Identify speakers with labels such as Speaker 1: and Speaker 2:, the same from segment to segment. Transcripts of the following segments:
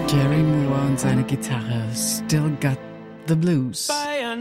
Speaker 1: Gary Moore und seine Gitarre Still Got the Blues.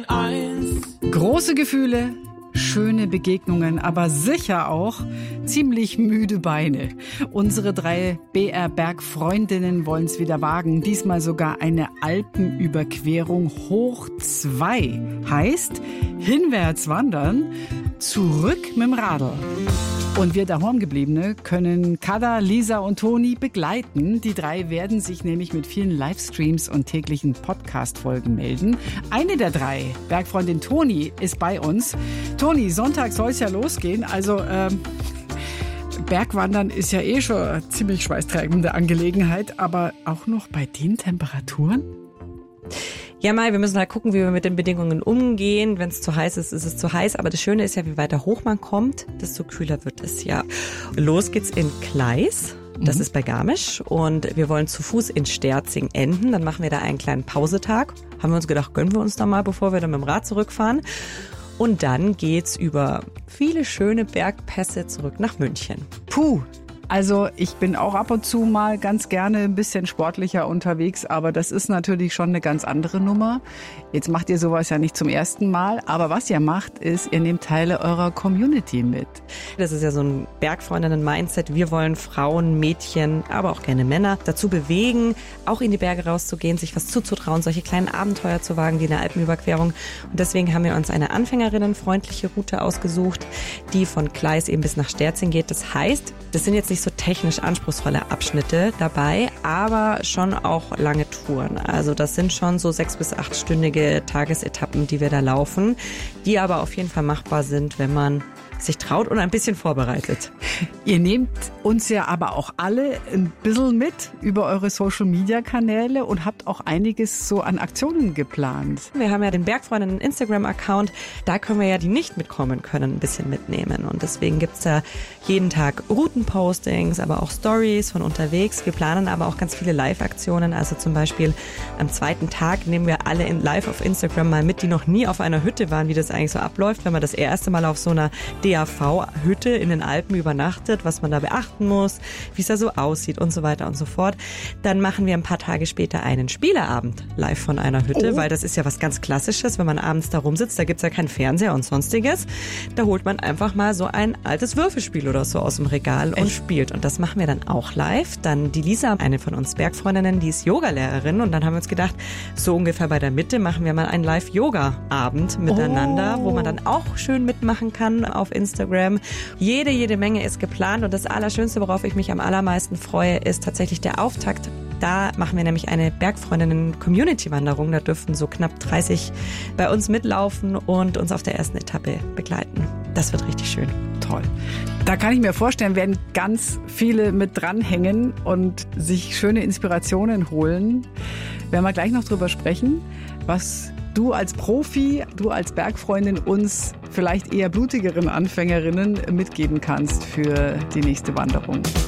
Speaker 1: Große Gefühle, schöne Begegnungen, aber sicher auch ziemlich müde Beine. Unsere 3 BR-Bergfreundinnen wollen es wieder wagen. Diesmal sogar eine Alpenüberquerung hoch 2. Heißt, hinwärts wandern, zurück mit dem Radl. Und wir Daheimgebliebene können Kada, Lisa und Toni begleiten. Die 3 werden sich nämlich mit vielen Livestreams und täglichen Podcast-Folgen melden. Eine der 3, Bergfreundin Toni, ist bei uns. Toni, Sonntag soll es ja losgehen. Also Bergwandern ist ja eh schon eine ziemlich schweißtreibende Angelegenheit. Aber auch noch bei den Temperaturen?
Speaker 2: Ja, Mai, wir müssen halt gucken, wie wir mit den Bedingungen umgehen. Wenn es zu heiß ist, ist es zu heiß. Aber das Schöne ist ja, wie weiter hoch man kommt, desto kühler wird es ja. Los geht's in Kleis. Das ist bei Garmisch. Und wir wollen zu Fuß in Sterzing enden. Dann machen wir da einen kleinen Pausetag. Haben wir uns gedacht, gönnen wir uns da mal, bevor wir dann mit dem Rad zurückfahren. Und dann geht's über viele schöne Bergpässe zurück nach München.
Speaker 1: Puh. Also ich bin auch ab und zu mal ganz gerne ein bisschen sportlicher unterwegs, aber das ist natürlich schon eine ganz andere Nummer. Jetzt macht ihr sowas ja nicht zum ersten Mal, aber was ihr macht, ist, ihr nehmt Teile eurer Community mit.
Speaker 2: Das ist ja so ein Bergfreundinnen-Mindset. Wir wollen Frauen, Mädchen, aber auch gerne Männer dazu bewegen, auch in die Berge rauszugehen, sich was zuzutrauen, solche kleinen Abenteuer zu wagen, wie eine Alpenüberquerung. Und deswegen haben wir uns eine anfängerinnenfreundliche Route ausgesucht, die von Kleis eben bis nach Sterzing geht. Das heißt, das sind jetzt nicht so technisch anspruchsvolle Abschnitte dabei, aber schon auch lange Touren. Also das sind schon so 6- bis 8-stündige Tagesetappen, die wir da laufen, die aber auf jeden Fall machbar sind, wenn man sich traut und ein bisschen vorbereitet.
Speaker 1: Ihr nehmt uns ja aber auch alle ein bisschen mit über eure Social-Media-Kanäle und habt auch einiges so an Aktionen geplant.
Speaker 2: Wir haben ja den Bergfreundinnen Instagram-Account, da können wir ja, die nicht mitkommen können, ein bisschen mitnehmen. Und deswegen gibt's da jeden Tag Routenpostings, aber auch Stories von unterwegs. Wir planen aber auch ganz viele Live-Aktionen. Also zum Beispiel am 2. Tag nehmen wir alle live auf Instagram mal mit, die noch nie auf einer Hütte waren, wie das eigentlich so abläuft, wenn man das erste Mal auf so einer DAV-Hütte in den Alpen übernachtet, was man da beachten muss, wie es da so aussieht und so weiter und so fort. Dann machen wir ein paar Tage später einen Spieleabend live von einer Hütte, weil das ist ja was ganz Klassisches, wenn man abends da rumsitzt, da gibt's ja keinen Fernseher und sonstiges. Da holt man einfach mal so ein altes Würfelspiel oder so aus dem Regal und spielt. Und das machen wir dann auch live. Dann die Lisa, eine von uns Bergfreundinnen, die ist Yogalehrerin und dann haben wir uns gedacht, so ungefähr bei der Mitte machen wir mal einen Live-Yoga-Abend miteinander, wo man dann auch schön mitmachen kann auf Instagram. Jede Menge ist geplant und das Allerschönste, worauf ich mich am allermeisten freue, ist tatsächlich der Auftakt. Da machen wir nämlich eine Bergfreundinnen-Community-Wanderung. Da dürften so knapp 30 bei uns mitlaufen und uns auf der ersten Etappe begleiten. Das wird richtig schön.
Speaker 1: Toll. Da kann ich mir vorstellen, werden ganz viele mit dranhängen und sich schöne Inspirationen holen. Werden wir gleich noch drüber sprechen, was du als Profi, du als Bergfreundin uns vielleicht eher blutigeren Anfängerinnen mitgeben kannst für die nächste Wanderung.